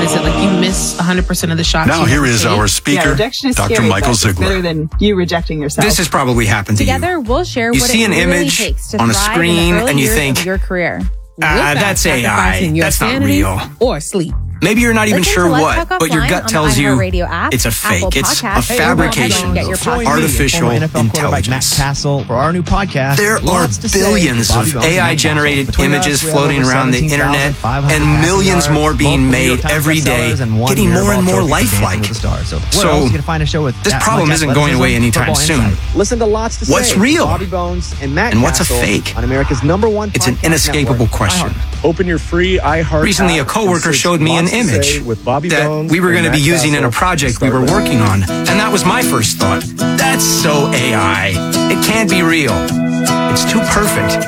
is it? Like you miss 100% of the shots. Now here is our speaker, rejection is Dr. scary, Michael but it's Ziegler. better than you rejecting yourself. This has probably happened to Together, you. we'll share You what see it an really image takes to on a thrive screen in the early and you years think, of your career. that's AI. Sacrificing your That's not sanity real. or sleep. Maybe you're not even Listen sure to Let's what, Talk but your Offline gut on the tells you iHeartRadio app, it's a fake. Apple It's a Podcasts, or fabrication. wherever you get your Join me, podcasts. Artificial former NFL quarterback Matt intelligence. Castle, for our new podcast. There are Lots to say. billions Bobby of Bones and Matt AI-generated Castle. Between images us, we have floating over around the internet 17,500 and millions passing more yards, being multiple New York made Times every day, bestsellers, and one getting Mirrorball more and more trophy for Dancing lifelike. with the Stars. So, where So, else you can find a show with this that problem much isn't going away athleticism, anytime football soon. insight. Listen to Lots to What's Say. real? Bobby Bones and Matt And what's a Castle fake? on America's #1 It's an podcast inescapable network, question. iHeart. Open your free iHeart Recently, a app coworker and showed me an Lots to Say image with Bobby that Bones we were and going to be Matt using in a Castle. project we Start were with working on. And that was my first thought. That's so AI. It can't be real. It's too perfect.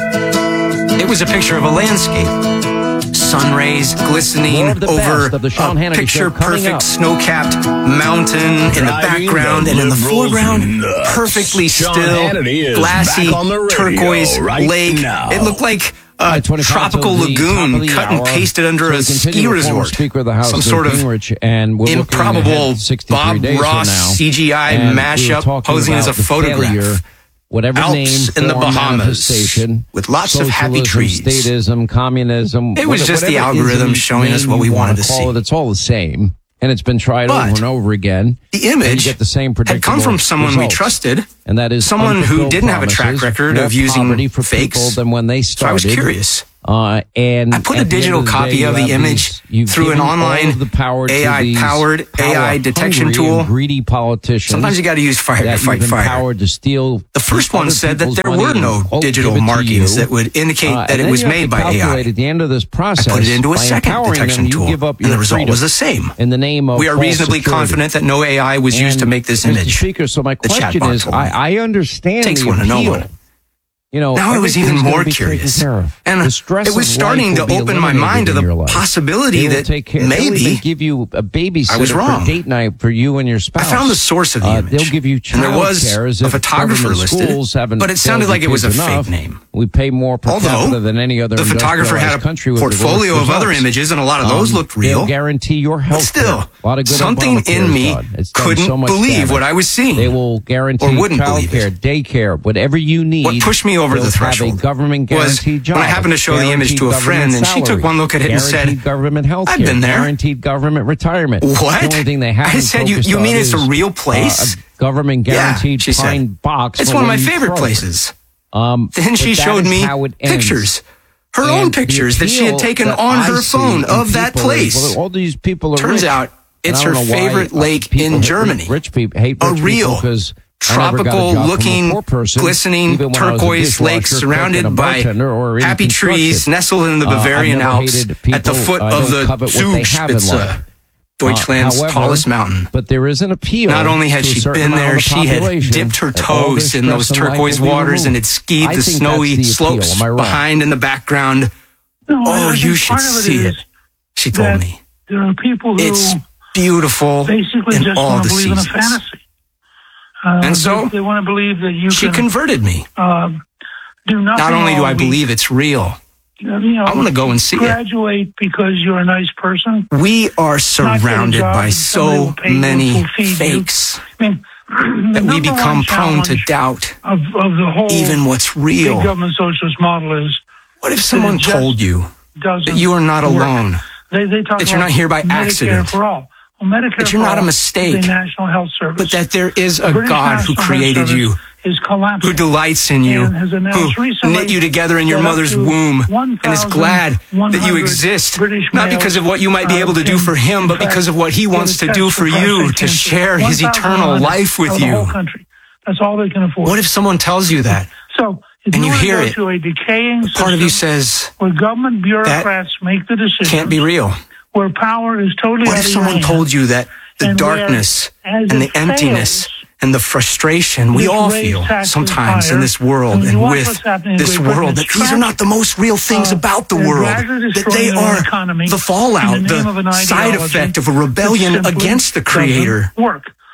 It was a picture of a landscape. Sun rays glistening More of the over best of the Sean a Hannity Show coming picture-perfect up. snow-capped mountain in the Driving background, the and in the liberals foreground, nuts. perfectly Sean still, Hannity is glassy, back on the radio turquoise right lake. now. It looked like a 25 tropical till the top lagoon of the cut and hour. pasted under So a we ski continue with former resort. Speaker of the House, Some Newt sort of Gingrich, and we're looking improbable ahead 63 Bob days from Ross now. CGI And we were mashup talking posing as a about the photograph. failure, whatever Alps name, in the form, Bahamas manifestation, with lots of happy socialism, trees. statism, communism. It was just the whatever algorithm ism showing us name what we you wanna wanted to call see. It's all the same, and it's been tried But over and over again. The and image you get the same had come predictable from someone we results. trusted, And that is someone who unfulfilled didn't have a track promises, record more of using poverty for fakes. people than when they So I was started. curious. And I put a at the end digital of the day, copy you of have the image these- you've through an given all online of the power to AI-powered these AI detection power-hungry tool. and greedy politicians. Sometimes you got to use fire to that fight you've fire. empowered to steal. The first one other said that people's there money were and no give digital it to markings you. that would indicate that And it then was you have made to by calculate AI. At the end of this process, I put it into a by second empowering detection them, tool, you give up and your the result freedom was the same. in the name of We are false reasonably security. confident that no AI was used to And, make this Mr. image. Speaker, so my The question chatbot is, told me. I understand Takes the one to know appeal. one. You know, Now I was even everything's gonna more be taken curious. care of. And The stress it was of starting life to will be open my mind to eliminated in your the life. possibility They will that take care, they'll maybe even give you a babysitter I was wrong. for date night for you and your I spouse. found the source of the image. They'll give you and there child was care as a if photographer government listed, schools haven't but it sounded failed like it was a kids fake enough. name. We pay more per capita Although than any other the photographer had industrialized country a with the portfolio worst of other results. images, and a lot of those looked real. They'll guarantee your health But still, care. A lot of good something Obamacare in is me done. It's done couldn't so much believe damage. what I was seeing. They will guarantee Or wouldn't child believe care, it. daycare, whatever you need. What pushed me over the they'll threshold have a government was guaranteed job. when I happened to show the image to a Guaranteed friend, and she government took one look at it and said, guaranteed government health "I've care, been there." guaranteed government retirement. What? The only thing they haven't I said, you focused mean on it's a is, real place? a government guaranteed she pine said. box. It's for one of when my you favorite throw it. places. Then Then she showed me pictures. Her own And the pictures that she had appeal taken that on I her see phone in of that people is, place. well, all these people are Turns rich. out it's And I her don't know why, favorite lake people in hate Germany. Rich people hate A rich real, people 'cause I never got a job from a tropical-looking, poor person, glistening, even when I was a turquoise lake dishwasher, cook, and a surrounded by bartender, or in happy trees construction. nestled in the Bavarian I've never Alps hated people. at the foot I of don't the covet what they have in Zugspitze, life. Deutschland's However, tallest mountain. But there is an appeal. Not only had to a she certain been amount there, of the she had population dipped her that all this toes in those stress in life turquoise will be waters removed. and had skied I the think snowy that's the appeal. slopes Am I wrong? behind in the background. No, Oh, I you think should part of it see is it. She told that me. there are people who It's beautiful basically in just all want the to believe seasons. in a fantasy. And so they want to believe that you She can converted me. do nothing. Not only do all I week. believe it's real, You know, I want to go and see it. graduate because you're a nice person. We are Not surrounded get a job by and somebody will so pay you many and feed you. fakes I mean, the that we number become one prone to challenge doubt of the whole even what's big real. government socialist model is What if someone it just told you doesn't that you are not work. alone, They talk that you're about not here by Medicare accident, for all. Well, Medicare that you're for not a all mistake, is a national health service. but that there is The a British God who National Health created Service you, is collapsing. who delights in you, And has announced who recently knit you together in your that up mother's to womb, and is glad that you 1,100 exist, British not males, because of what you might be able to do can, for him, but in fact, because of what he get wants a to do test for prostate you, to cancer. share his 1,100 eternal life with of the whole you. country. That's all they can afford. What if someone tells you that, So, if and you want to hear go it, to a decaying part of you system says, where government bureaucrats make the decisions, can't be real? where power is totally What out if of someone your told hands, you that the and where, darkness as and the it emptiness fails, and the frustration we you all raise feel taxes sometimes higher, in this world, and you and watch with what's happening in this Great Britain, world, it's that these are not the most real things about the they're world, gradually that they destroying our are economy the fallout, in the name of an the side ideology effect of a that rebellion simply against the doesn't Creator, work.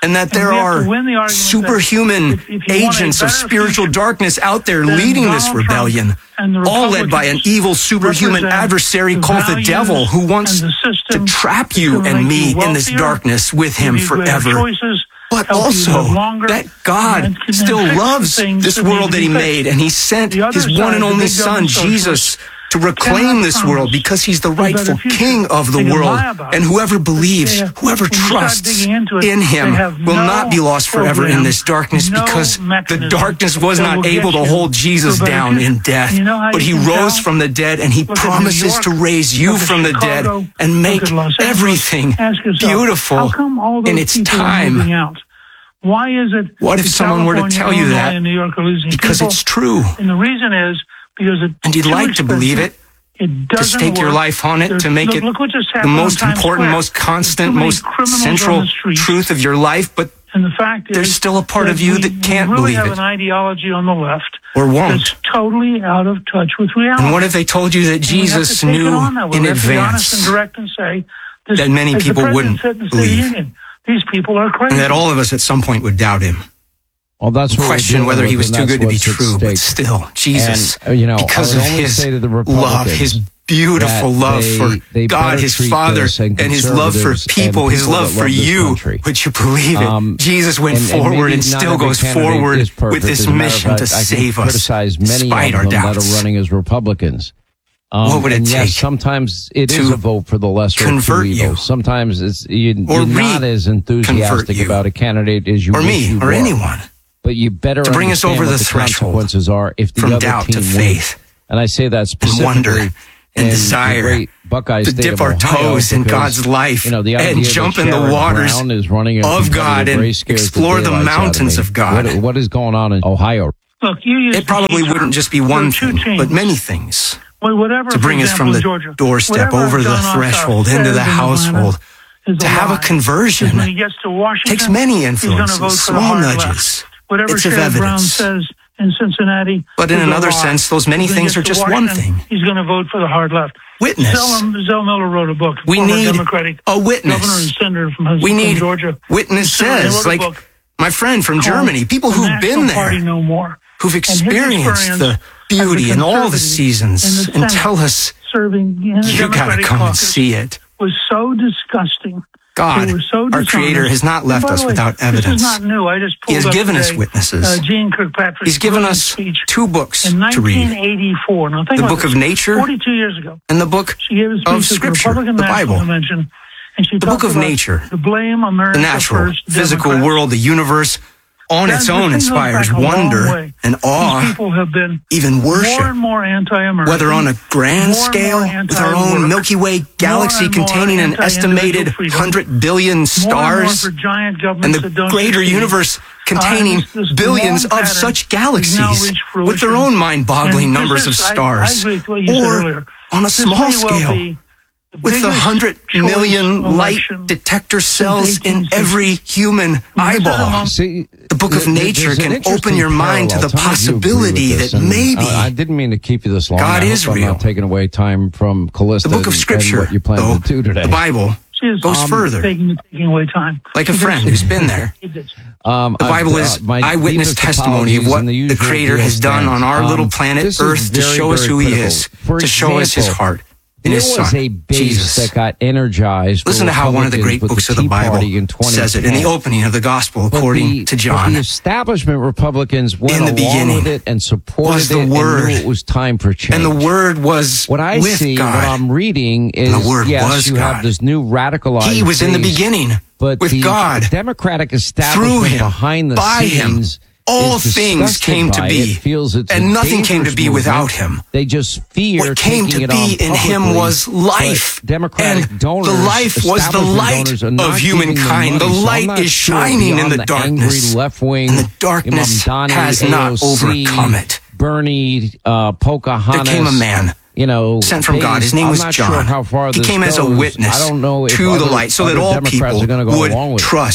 and that And there we have are to win the argument that superhuman if you want a agents of better spiritual future, darkness out there then leading this Donald Trump rebellion, and the all led by an Republicans evil superhuman represent adversary the called the values devil, who wants and the to system trap to you and make me you in this wealthier, darkness with him give you greater forever. choices, But help you also live longer, that God and can still fix the loves things this that need world to that be he fixed. made, and he sent The other his one side, and the only big son, government Jesus, to reclaim cannot this promise world because he's the a better rightful future. king of the They can world. lie about And it. whoever believes, They- whoever when you start trusts digging into it, in him they have will no not be lost forever in program, this darkness, no because the mechanism darkness was that not will able get to you hold Jesus to a better down future. in death. You know how But he you can rose tell? from the dead, and he Look at New promises York, to raise you look at from the dead Chicago, and look make at Los Angeles. everything Ask yourself, beautiful how come all those in its people are moving time. out? Why is it? What if that someone were to California, tell you Illinois, that? and New York are losing Because people? it's true. And the reason is because it's And you'd too like to believe expensive. it, It to doesn't stake your work. life on it, to make Look- it look what just the happened most on Times important, Square. most constant, Too many most criminals on central the streets. truth of your life, but And the fact is, there's still a part that of you we that can't really believe have it. an ideology on the left Or won't. that's totally out of touch with reality. And what if they told you that And we have Jesus to take knew it on that way. in We have to be honest and advance direct and say this, that many as the people president wouldn't said in the State of the believe. Union, these people are crazy. and that all of us at some point would doubt him? Well, that's what we're Question dealing whether he with, was and too that's good to be what's at true, but stake. still, Jesus, And, you know, because I would of only his say to the love, Republicans his beautiful that love for they God, better his treat Father, this and and his love for conservatives people, and his people love that for love this you. country. Would you believe it? Jesus went and forward maybe and not still every goes candidate forward is perfect. with this As a matter of mission to fact, I can save us, criticize many despite of our them that doubts. are running as Republicans. What would it and yes, take sometimes it is to a vote for the lesser of two convert you? evils. Sometimes it's you're Or not as enthusiastic you? about a candidate as you or wish me, you or were. anyone? But you better To bring us understand over what the the threshold consequences are if the from other doubt team to wins. faith And I say that and specifically wonder and in desire the great Buckeye to state dip of our Ohio, toes in because, God's life you know, the and idea jump that in the Sherrod waters Brown is running a of God competitive and race scares explore the daylights out mountains me. of God. What is going on in Ohio? Look, you used It probably the key wouldn't term. just be There one are two thing, teams. but many things. Well, whatever, To bring for us from example, the in Georgia, doorstep whatever over the John Ossoff threshold says into the in Atlanta household. is To a have a lie. conversion Because when he gets to Washington, takes many he's gonna influences, vote for the small hard nudges, left. Whatever bits of Sherrod Brown evidence. says in Cincinnati. But in is a another lie. sense, those many When he things gets are to just one Washington, thing. He's going to vote for the hard left. Witness. Zell Miller wrote a book. We former need Democratic a witness. governor and senator from We need Georgia. He witnesses, wrote a like book my friend from called Germany, people The who've been National Party there, No More. who've And his experienced experience the beauty as a in all the conservative seasons, in the and Senate, tell us, serving in the you gotta Democratic come and caucus see it. was so disgusting. God, They were so our Creator, dishonest. has not left And by us the way, without This evidence. is not new. I just He pulled has up given us today, witnesses. Jean Kirkpatrick's He's given brilliant us speech 2 books in to read. 1984. Now think The about Book this. of Nature 42 years ago. and the Book She gave a speech of at the Scripture, Republican the National Bible. Convention, and she The talked Book of about Nature, the blame America the natural, first physical Democrats. world, the universe, on its That- own this thing goes inspires back a long wonder way. and awe, These people have been even more worship. and more anti-American. Whether on a grand more and scale, more with our own anti-work, Milky Way galaxy more and more containing an anti-individual estimated freedom, 100 billion more stars, for giant governments and that the don't greater succeed. universe containing This billions long of pattern such has now galaxies reached with their fruition. own mind-boggling And this numbers of is- I stars, agree with what you said or earlier. on a This small may well scale, be the with the biggest 100 choice million light election detector cells in 1860. every human This is a eyeball. moment- See, The Book of Nature there's an can interesting open your mind to the parallel. Tom, you agree possibility with this, that and maybe I didn't mean to keep you this long. God I is hope I'm real. not taking away time from Callista the Book of and Scripture, what you plan though, to do today. the Bible, She is goes further. taking away time. like a friend who's been there. The Bible is eyewitness testimony of what the Creator has done on our little planet Earth to show us who He is, to show us His heart in His There was Son, a base Jesus. that got energized. Listen to how one of the great books of the Bible says it in the opening of the Gospel according to But John. the establishment Republicans went In the along beginning with it and supported was the it Word. and knew it was time for change. And the Word was what I with see, God. what I'm reading is, And the Word yes, was you God. have this new radicalized He was in the base, beginning but with the God. Democratic establishment Through Him, behind the by Him, scenes all is things disgusted came to by be, it, feels it's and a nothing came to dangerous be without movement. Him. They just fear What came taking to it be on in Him publicly, was life. but Democratic And donors, the life was the establishment light donors are of not humankind. giving The them money, so I'm light not is sure shining in beyond the darkness. Angry left-wing, And the darkness Imam Dani, has not AOC, overcome it. Bernie, Pocahontas. There came a man you know, sent from God. His name was I'm not John. Sure how far He this came as a goes. witness I don't know if to the other- light so that other all Democrats people are gonna go would along with it. trust,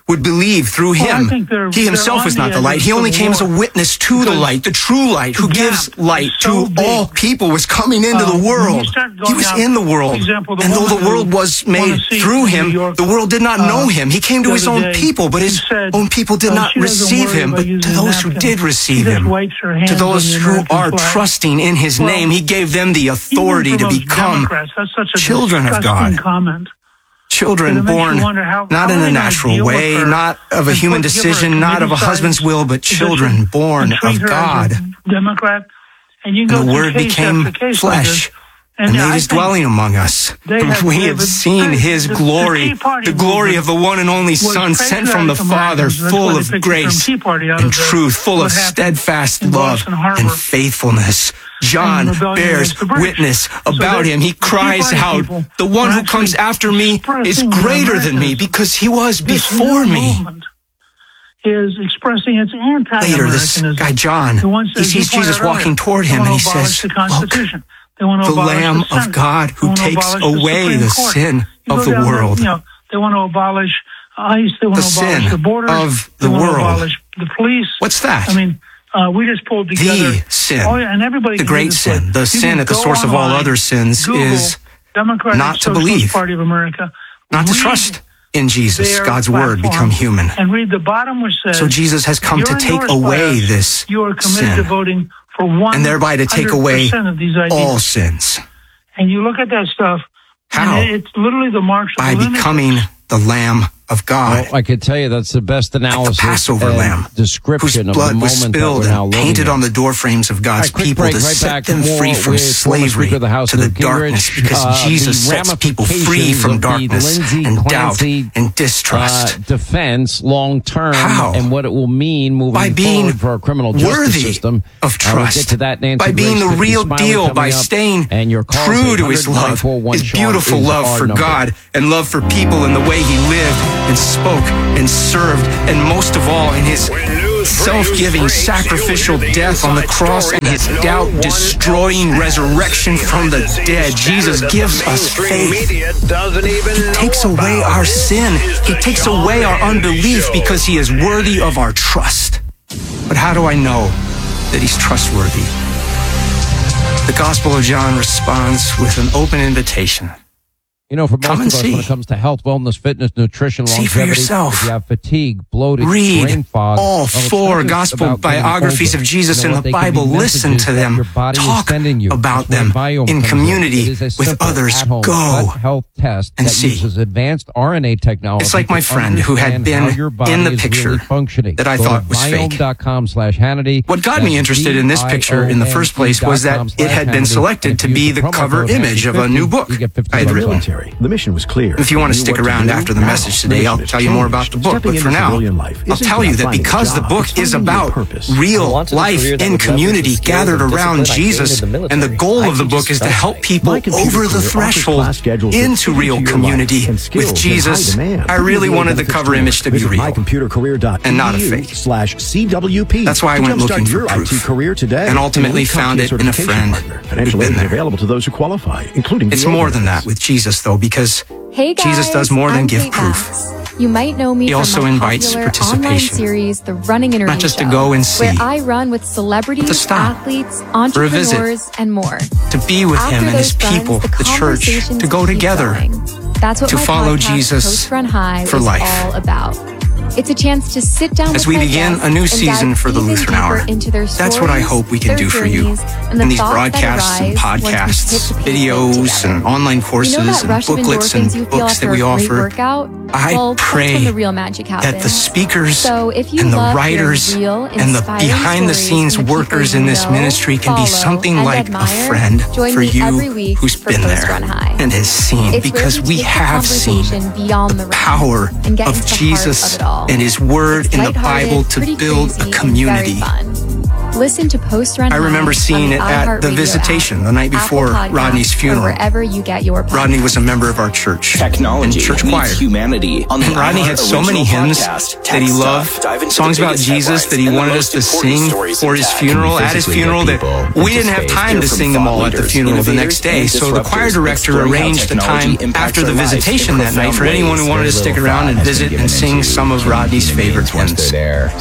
would believe through Well, I him. think they're He himself on is the not the edge light. of He only civil came as a war. witness to the Because light, the true light, who the gives gap light is so to big. all people, was coming into the When world. you start going He was out, in the world. for example, the And though woman the world who was won made a seat through in him, New York, the world did not know him. He came to the his other own day, people, but his she said, own people did not she doesn't receive worry him. about But to using those who napkin. did receive She just him, wipes her to hands those on the who American are flag. trusting in his Well, name, he gave them the Even authority for to most become Democrats, that's such a children of disgusting God. comment. Children It makes you born wonder how not are in they a gonna natural deal with way, her not of a and human give her decision, not of a committee-sized husband's will, but position children born and treat of her God. as a Democrat, and you And go the through Word case became after case like flesh this, and made I his think dwelling among us. they have- We they have have seen his the glory, Tea Party the glory movement of the one and only was Son, sent from the patriotic Father, Americans. That's full why they of picked the grace term Tea Party out and of the- truth, full of what happened steadfast in love Boston Harbor. and faithfulness. John And rebellion bears against the British. witness So about they- him. He the Tea cries Party out, people the one were who comes actually after me is expressing greater than me Americanism. because he was This before new me. movement is expressing its Later, this anti-Americanism. guy John, The ones he that you sees pointed Jesus out walking earlier. toward him They and he want to abolish says, the "Look, Constitution. They want to the abolish Lamb the of Senate. God They who want to takes abolish away Supreme the Court. sin You of go the down there, world." they want to abolish ICE. They want The to abolish sin the borders of They the want world. to abolish the police. What's that? I mean, we just pulled together The sin. Oh, yeah, and everybody The can do great this sin. work. The You sin can at the go source of all online, other sins Google is Democratic not to Socialist believe, Party of America. not to Read trust in Jesus, their God's word platform become human. And read the bottom which says, So Jesus has come to "You're take endorsed by away us. this You are committed to sin voting for 100% and thereby to take away of these ideas." all sins. And you look at that stuff, How? and it's literally the marks of By the lunatics. becoming the Lamb of God. Well, I could tell you that's the best analysis Passover and lamb, whose description of the blood was moment that spilled we're now and living painted in. on the doorframes of God's Right, quick people break, to right set back. them More free from with former slavery Speaker of the House, to the Newt darkness, Gingrich. because Jesus The sets people free ramifications from of the darkness Lindsey and doubt Clancy, and distrust. defense long term, How? and what it will mean moving By being forward for our criminal justice worthy system. of We'll trust, get to that, Nancy by being Grace, the 50 real Smiley deal, coming by up, staying and your calls true to his love, 800-941 his Sean beautiful is love our for number. God and love for people and the way he lived and spoke and served, and most of all in his self-giving sacrificial death on the cross and his doubt-destroying resurrection from the dead. Jesus gives us faith. He takes away our sin. He takes away our unbelief because he is worthy of our trust. But how do I know that he's trustworthy? The Gospel of John responds with an open invitation. You know, for most Come of and us, see. when it comes to health, wellness, fitness, nutrition, See for longevity, yourself. if you have fatigue, bloated, Read brain fog, all well, it's four not just gospel about getting biographies older. of Jesus You know in what? the They can be Bible. Listen messages to that them. your body is Talk sending you. about That's where them Biome in comes community It is a with simple, others. at-home Go gut health test and that see. uses advanced RNA technology. It's like my to friend who had understand been how your body in the is picture really functioning. that I Go thought to was fake. Biome.com/Hannity. What got me interested in this picture in the first place was that it had been selected to be the cover image of a new book I had written. The mission was clear. If you want to Knew stick what around do. after the Now, message today, I'll mission has tell you more changed. about the book. Stepping But for into now, civilian life I'll isn't tell you about that finding a because the job, book it's is finding your about purpose. I real wanted a life career that in would leverage community the skills gathered and around discipline I gained Jesus, in the and the military. goal of the I book teach is to special help ed. people My computer over the career offers threshold class schedules that into fit real your life community and skills with in Jesus. high demand. I really PPA wanted the benefits cover too. image to be Visit real mycomputercareer.edu and not a fake. /CWP. That's why I to went jumpstart looking for your proof. IT career today. And ultimately elite found CompTIA it in a certification friend partner. Financial who'd aid been is there. available to those who qualify, including It's VA more than benefits. that with Jesus, though, because Hey guys, Jesus does more than I'm give Kate proof. Max. You might know me He from also my invites popular participation. online series, The Running Interview Not just to Show, go and see, where I run with to celebrities, stop athletes, for a visit, entrepreneurs, and more. to be with After him and his those runs, people, the church, conversations to go keep together, going. That's what to my follow podcast, Jesus Post Run High, for is life. all about. It's a chance to sit down As with we my begin guests a new and season dive for the even Lutheran deeper Hour. into their That's what I stories, hope we can their do for you. journeys, and the In these thoughts that broadcasts and arise once we podcasts, hit the pavement videos together. and online courses You know that and rush of booklets endorphins and you feel books that after we a great offer, workout? I Well, that's pray when the real magic happens. that the speakers So if you and the love writers hearing real, and the inspiring behind-the-scenes stories from the workers people in you this know, ministry can be follow, something and like a admire, friend join for me every you week who's for been Post there Run High. and has seen, It's because where we take the have seen conversation beyond the the rim power and get of into the heart Jesus of it all. and his word It's in the lighthearted, Bible to pretty build crazy, a community. and very fun. Listen to Post Run I High remember seeing on it at the iHeartRadio Visitation app, the night before Apple Podcasts, Rodney's funeral. or wherever you get your podcasts. Rodney was a member of our church. Technology and church choir. meets humanity. On the And Rodney had so many hymns that he loved, songs about Jesus that he wanted us to sing for his funeral, at his funeral, that we didn't have time to sing them all at the funeral the next day. So the choir director arranged a time after the Visitation that night for anyone who wanted to stick around and visit and sing some of Rodney's favorite hymns.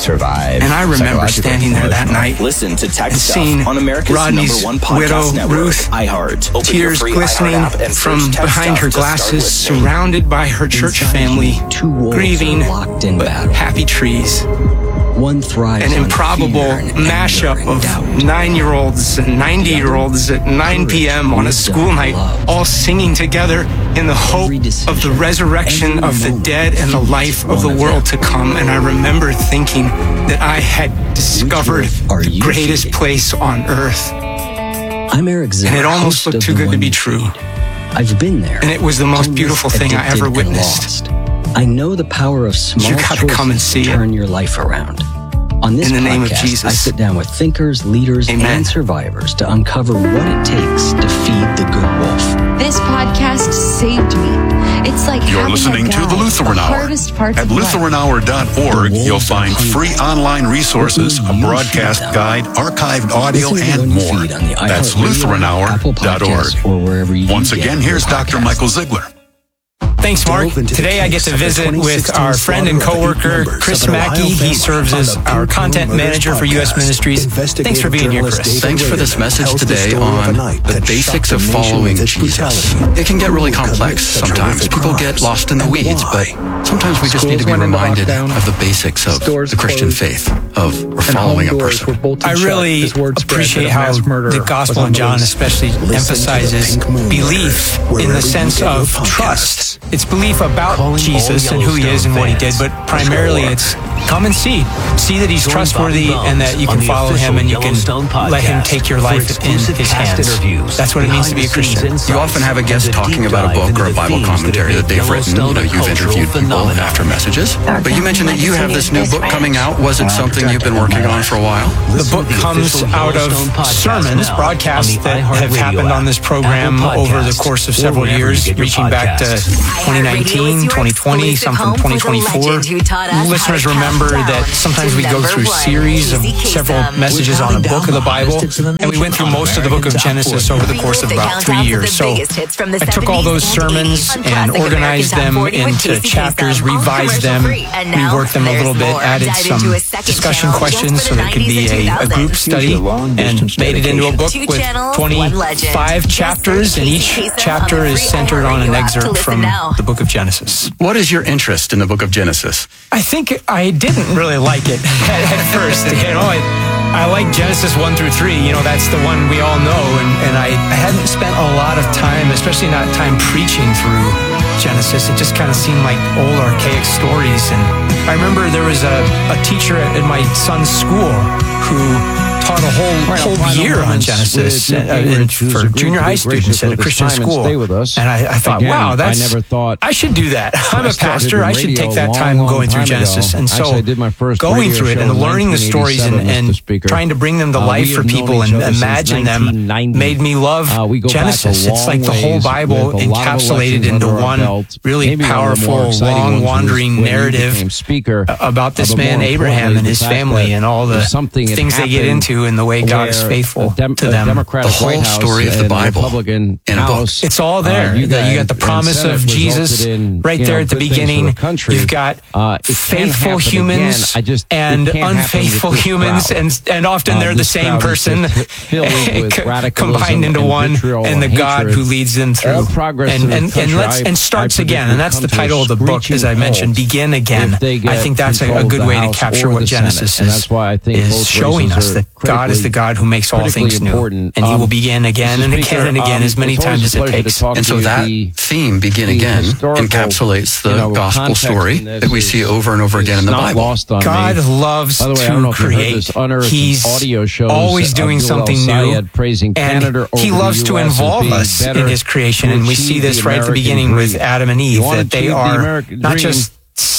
And I remember standing there that night Listen to Tech and Stuff seeing on America's Rodney's #1 podcast widow, network, Ruth, iHeart. Open your tears free glistening iHeart app and from search Tech behind Stuff her to start glasses, listening. surrounded by her church family, grieving, but happy trees. One thrives An on improbable fear and mashup anger and of doubt. 9-year-olds and 90-year-olds at 9 p.m. on a school night, all singing together in the hope of the resurrection of the dead and the life of the world to come. And I remember thinking that I had discovered the greatest place on earth. I'm Eric Zimmer, And it almost host looked of too The good to be One true. I've been there. And it was the most Homeless, beautiful thing I addicted, ever and witnessed. lost. I know the power of small You gotta choices come and see to it. turn your life around. On this In the name of podcast, Jesus. I sit down with thinkers, leaders, Amen. and survivors to uncover what it takes to feed the good wolf. This podcast saved me. It's like You're having listening a to The guide, Lutheran the Hour. hardest parts At of life. lutheranhour.org, you'll find free online resources, a broadcast guide, archived audio, Listen to and When You more. Feed on the That's iHeartRadio, Apple Podcasts, lutheranhour.org. or wherever you Once get again, your here's Dr. podcasts. Michael Ziegler. Thanks, Mark. Today I get to visit with our friend and coworker, Chris Mackey. He serves as our content manager for U.S. Ministries. Thanks for being here, Chris. Thanks for this message today on the basics of following Jesus. It can get really complex sometimes. People get lost in the weeds, but sometimes we just need to be reminded of the basics of the Christian faith, of following a person. I really appreciate how the Gospel of John especially emphasizes belief in the sense of trust. It's belief about Jesus and who he is and what he did, but primarily it's come and see. See that he's trustworthy and that you can follow him and you can let him take your life in his hands. That's what it means to be a Christian. You often have a guest talking about a book or a Bible commentary that they've written. You've interviewed people after messages. But you mentioned that you have this new book coming out. Was it something you've been working on for a while? The book comes out of sermons, broadcasts that have happened on this program over the course of several years, reaching back to 2019, 2020, some from 2024. Listeners remember that sometimes we go through series of several messages on a book of the Bible, and we went through most of the book of Genesis over the course of about 3 years. So I took all those sermons and organized them into chapters, revised them, reworked them a little bit, added some discussion questions so there could be a group study, and made it into a book with 25 chapters, and each chapter is centered on an excerpt from the book of Genesis. What is your interest in the book of Genesis? I think I didn't really like it at first. I like Genesis 1 through 3. That's the one we all know. And I hadn't spent a lot of time, especially not time preaching through Genesis. It just kind of seemed like old, archaic stories. And I remember there was a teacher at my son's school who taught a whole year on Genesis for junior high students at a Christian school. And I thought, wow, I never thought I should do that. I'm a pastor. I should take that time going through Genesis. And so going through it and learning the stories and trying to bring them to life for people and imagine them made me love Genesis. It's like the whole Bible encapsulated into one really powerful, long, wandering narrative about this man, Abraham, and his family and all the things they get into and the way God is faithful to them. The whole story of the Bible in a book. It's all there. You got the promise of Jesus right there at the beginning. You've got faithful humans and unfaithful humans, and often they're the same person combined into one, and the God who leads them through. And starts again. And that's the title of the book, as I mentioned, Begin Again. I think that's a good way to capture what Genesis is showing us, that God is the God who makes all things new. And he will begin again and again and again as many times as it takes. And so that theme, Begin Again, encapsulates the gospel story that we see over and over again in the Bible. God loves to create. He's always doing something new, and he loves to involve us in his creation. And we see this right at the beginning with Adam and Eve, that they are not just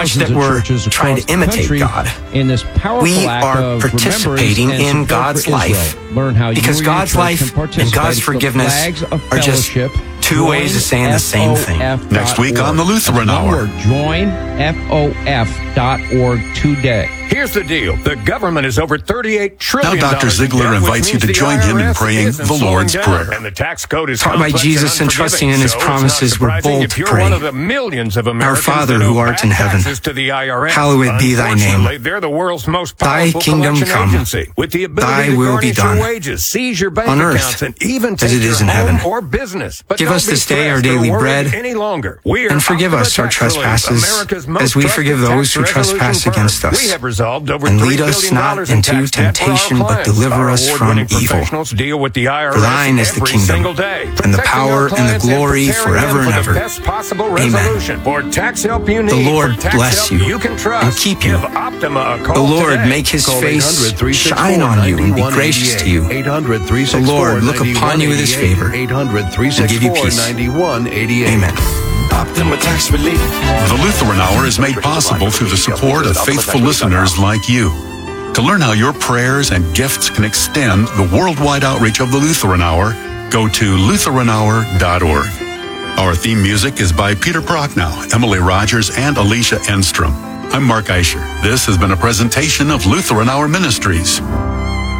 much that thousands of we're churches trying across to imitate the country God. in this powerful We act are of participating remembrance and in support God's for life. Israel. Learn how Because you and your God's church life can and participate God's with the forgiveness flags of are just fellowship. two ways of saying the same thing. Next week on the Lutheran Hour. Join FOF.org today. Here's the deal. The government is over $38 trillion. Now Dr. Ziegler invites you to join him in praying the Lord's Prayer. And the tax code is Taught by Jesus and trusting in his promises, we're bold to pray. One of the millions of Our Father who art in heaven, hallowed be thy name. They're the world's most Thy kingdom come. With the ability Thy to will be garnish your done. wages, seize your bank On accounts, earth and even as take it is your in heaven. home or business. But Give us this day our daily bread, and forgive us our trespasses, as we forgive those who trespass against us. And lead us not into temptation, but deliver us from evil. For thine is the kingdom, and the power, and the glory forever and ever. Amen. The Lord bless you and keep you. The Lord make his face shine on you and be gracious to you. The Lord look upon you with his favor and give you peace. Amen. The Lutheran Hour is made possible through the support of faithful listeners like you. To learn how your prayers and gifts can extend the worldwide outreach of the Lutheran Hour, go to LutheranHour.org. Our theme music is by Peter Prochnow, Emily Rogers, and Alicia Enstrom. I'm Mark Eicher. This has been a presentation of Lutheran Hour Ministries.